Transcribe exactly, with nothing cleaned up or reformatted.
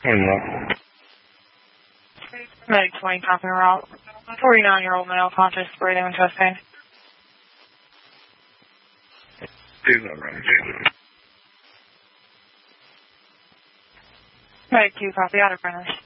Mm-hmm. Medic twenty, copy route. forty-nine-year-old male, conscious, breathing, and chest pain. Medic two, copy, out of printers.